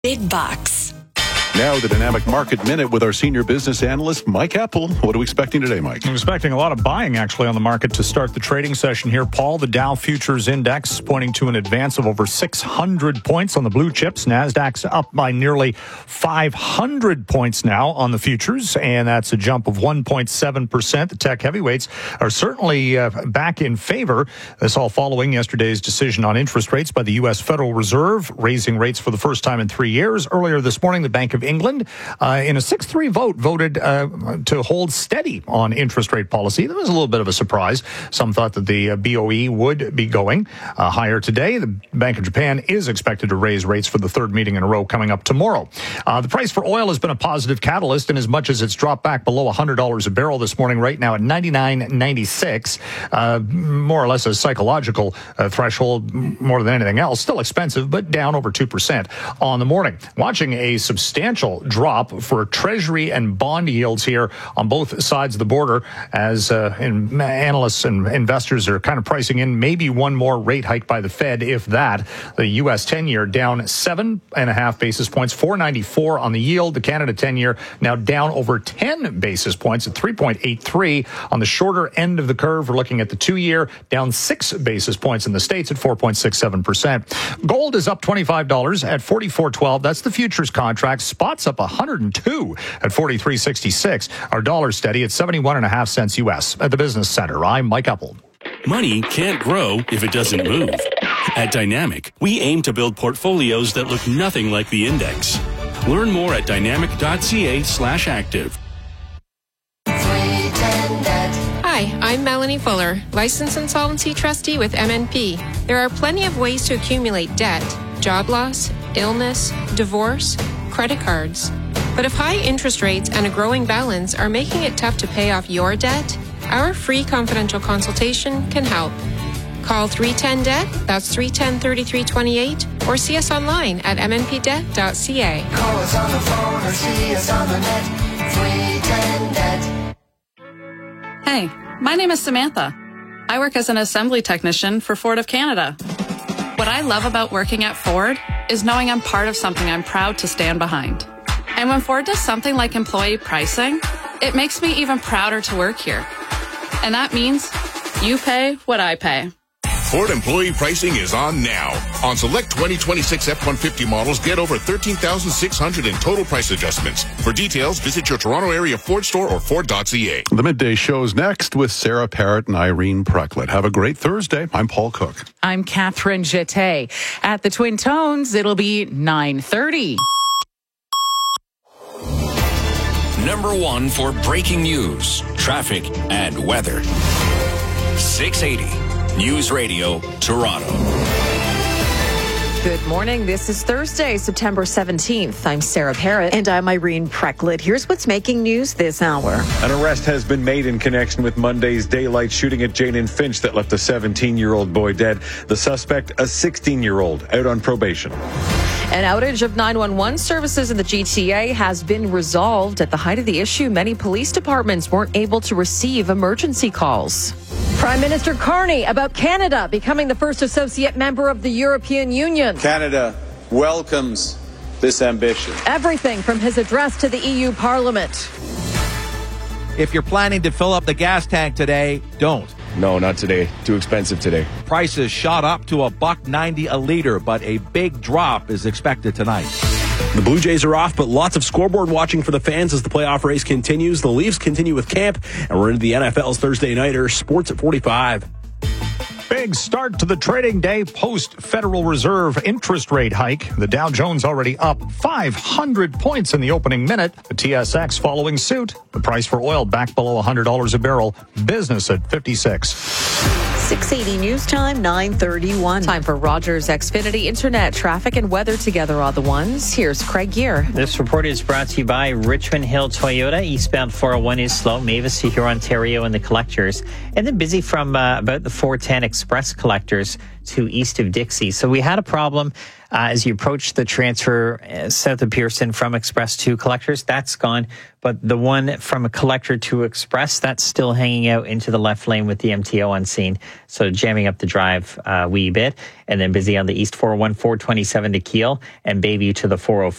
Big Bucks. Now the Dynamic Market Minute with our senior business analyst, Mike Apple. What are we expecting today, Mike? I'm expecting a lot of buying, actually, on the market to start the trading session here. Paul, the Dow Futures Index pointing to an advance of over 600 points on the blue chips. NASDAQ's up by nearly 500 points now on the futures, and that's a jump of 1.7%. The tech heavyweights are certainly back in favor. This all following yesterday's decision on interest rates by the U.S. Federal Reserve, raising rates for the first time in 3 years. Earlier this morning, the Bank of England, in a 6-3 vote, voted to hold steady on interest rate policy. That was a little bit of a surprise. Some thought that the BOE would be going higher today. The Bank of Japan is expected to raise rates for the third meeting in a row coming up tomorrow. The price for oil has been a positive catalyst, and as much as it's dropped back below $100 a barrel this morning, right now at $99.96, more or less a psychological threshold more than anything else. Still expensive, but down over 2% on the morning. Watching a substantial drop for Treasury and bond yields here on both sides of the border as analysts and investors are kind of pricing in maybe one more rate hike by the Fed, if that. The U.S. 10-year down 7.5 basis points, 4.94 on the yield. The Canada 10-year now down over 10 basis points at 3.83 on the shorter end of the curve. We're looking at the 2-year down 6 basis points in the States at 4.67%. Gold is up $25 at $44.12. That's the futures contract. Spot's up 102 at 43.66. Our dollar steady at 71.5 cents U.S. At the Business Center. I'm Mike Apple. Money can't grow if it doesn't move. At Dynamic, we aim to build portfolios that look nothing like the index. Learn more at dynamic.ca/active. Hi, I'm Melanie Fuller, licensed insolvency trustee with MNP. There are plenty of ways to accumulate debt: job loss, illness, divorce, credit cards. But if high interest rates and a growing balance are making it tough to pay off your debt, our free confidential consultation can help. Call 310-DEBT, that's 310-3328, or see us online at mnpdebt.ca. Call us on the phone or see us on the net, 310-DEBT. Hey, my name is Samantha. I work as an assembly technician for Ford of Canada. What I love about working at Ford is knowing I'm part of something I'm proud to stand behind. And when Ford does something like employee pricing, it makes me even prouder to work here. And that means you pay what I pay. Ford employee pricing is on now. On select 2026 F-150 models, get over $13,600 in total price adjustments. For details, visit your Toronto area Ford store or Ford.ca. The Midday Show's next with Sarah Parrott and Irene Precklett. Have a great Thursday. I'm Paul Cook. I'm Catherine Jeté. At the Twin Tones, it'll be 9:30. Number one for breaking news, traffic, and weather. 680 News Radio, Toronto. Good morning. This is Thursday, September 17th. I'm Sarah Parrott. And I'm Irene Precklett. Here's what's making news this hour. An arrest has been made in connection with Monday's daylight shooting at Jane and Finch that left a 17-year-old boy dead. The suspect, a 16-year-old, out on probation. An outage of 911 services in the GTA has been resolved. At the height of the issue, many police departments weren't able to receive emergency calls. Prime Minister Carney about Canada becoming the first associate member of the European Union. Canada welcomes this ambition. Everything from his address to the EU Parliament. If you're planning to fill up the gas tank today, don't. No, not today. Too expensive today. Prices shot up to $1.90 a liter, but a big drop is expected tonight. The Blue Jays are off, but lots of scoreboard watching for the fans as the playoff race continues. The Leafs continue with camp, and we're into the NFL's Thursday Nighter. Sports at 45. Big start to the trading day post-Federal Reserve interest rate hike. The Dow Jones already up 500 points in the opening minute. The TSX following suit. The price for oil back below $100 a barrel. Business at 56. 680 News Time, 9:31. Time for Rogers Xfinity Internet traffic and weather together on the ones. Here's Craig Gear. This report is brought to you by Richmond Hill Toyota. Eastbound 401 is slow. Mavis to Huron, Ontario, and the collectors. And then busy from about the 410 Express collectors to east of Dixie. So we had a problem As you approach the transfer south of Pearson from Express to Collectors, that's gone. But the one from a Collector to Express, that's still hanging out into the left lane with the MTO unseen. So jamming up the drive a wee bit. And then busy on the east 401, 427 to Kiel, and Bayview to the 404.